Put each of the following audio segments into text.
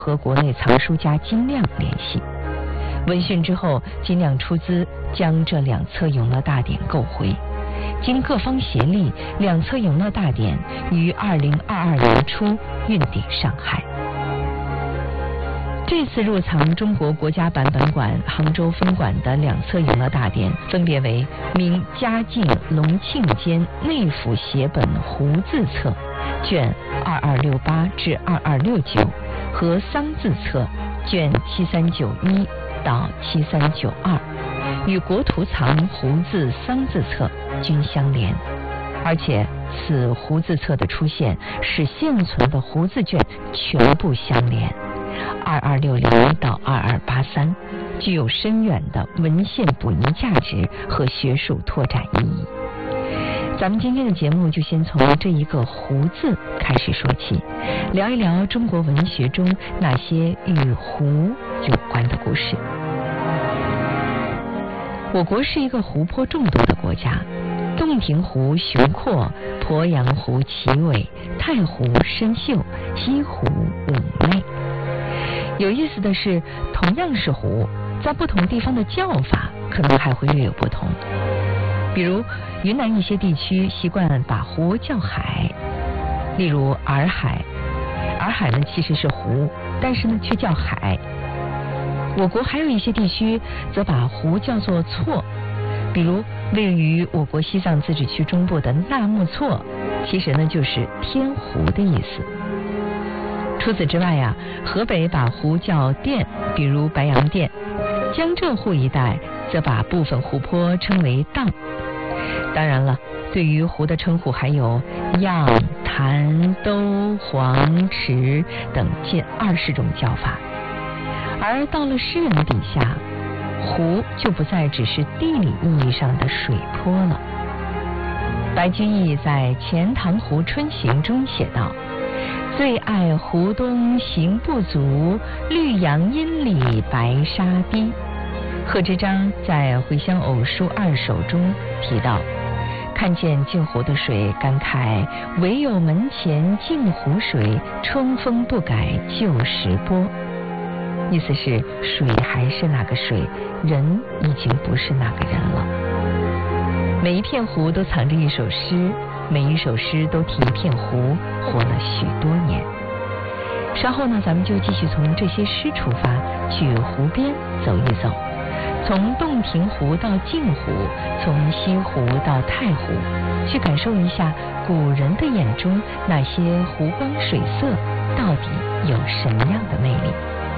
和国内藏书家金亮联系。闻讯之后，金亮出资将这2册《永乐大典》购回。经各方协力，2册《永乐大典》于2022年初运抵上海。这次入藏中国国家版本馆杭州分馆的2册《永乐大典》，分别为明嘉靖、隆庆间内府写本胡字册卷2268至2269和桑字册卷7391到7392，与国图藏胡字、桑字册均相连。而且此胡字册的出现，使现存的胡字卷全部相连，2260到2283，具有深远的文献补遗价值和学术拓展意义。咱们今天的节目就先从这一个胡字开始说起，聊一聊中国文学中那些与湖有关的故事。我国是一个湖泊众多的国家，洞庭湖雄阔，鄱阳湖奇伟，太湖深秀，西湖妩媚。有意思的是，同样是湖，在不同地方的叫法可能还会略有不同。比如云南一些地区习惯把湖叫海，例如洱海，洱海呢其实是湖，但是呢却叫海。我国还有一些地区则把湖叫做错，比如位于我国西藏自治区中部的纳木错，其实呢就是天湖的意思。除此之外啊，河北把湖叫甸，比如白洋淀；江浙沪一带则把部分湖泊称为荡。当然了，对于湖的称呼还有漾、潭、兜、黄、池等近20种叫法。而到了诗人笔下，湖就不再只是地理意义上的水坡了。白居易在《钱塘湖春行》中写道：最爱湖东行不足，绿杨阴里白沙堤。贺知章在《回乡偶书2首》中提到，看见镜湖的水，感慨唯有门前镜湖水，春风不改旧时波。意思是水还是那个水，人已经不是那个人了。每一片湖都藏着一首诗，每一首诗都替一片湖活了许多年。稍后呢，咱们就继续从这些诗出发，去湖边走一走，从洞庭湖到镜湖，从西湖到太湖，去感受一下古人的眼中那些湖光水色到底有什么样的魅力。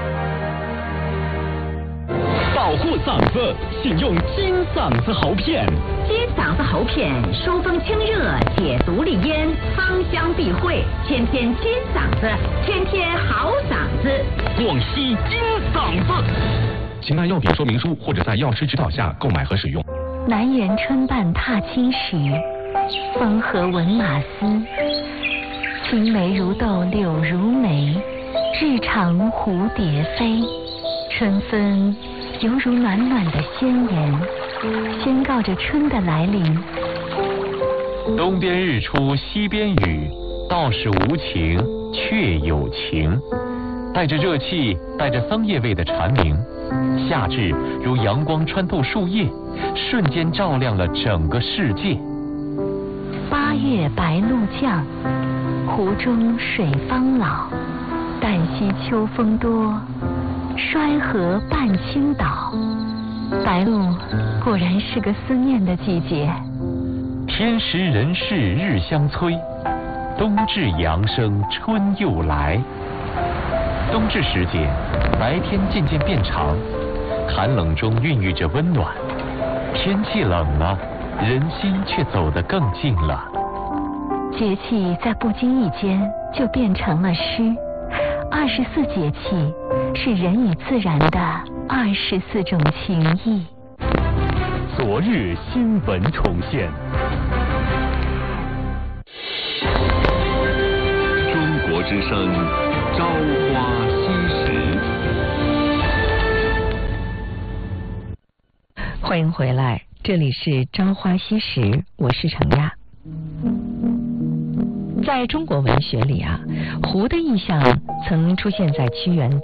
保护嗓子，请用金嗓子喉片。 金嗓子喉片，疏风清热，解毒利咽，芳香避秽，天天金嗓子，天天好嗓子。 广西金嗓子。请按药品说明书或者在药师指导下购买和使用。 南园春半踏青时，风和闻马嘶。青梅如豆柳如眉，日长蝴蝶飞。春分犹如暖暖的宣言，宣告着春的来临。 东边日出西边雨，道是无晴却有晴。带着热气，带着桑叶味的蝉鸣，夏至如阳光穿透树叶，瞬间照亮了整个世界。 8月白露降，湖中水方老。旦夕秋风多，衰河半倾倒。白露果然是个思念的季节。 天时人事日相催，冬至阳生春又来。冬至时节，白天渐渐变长，寒冷中孕育着温暖。天气冷了，人心却走得更近了。 节气在不经意间就变成了诗。24节气是人与自然的24种情谊。 昨日新闻重现。中国之声，朝花夕拾。 欢迎回来，这里是朝花夕拾，我是程亚。 在中国文学里啊，湖的意象曾出现在屈原